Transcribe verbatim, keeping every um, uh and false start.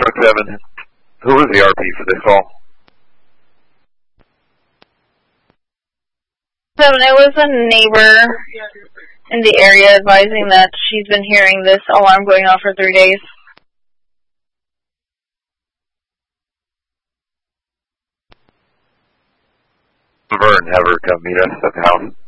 Truck seven. Who was the R P for this call? Seven, it was a neighbor in the area advising that she's been hearing this alarm going off for three days. Vern, have her come meet us at the house.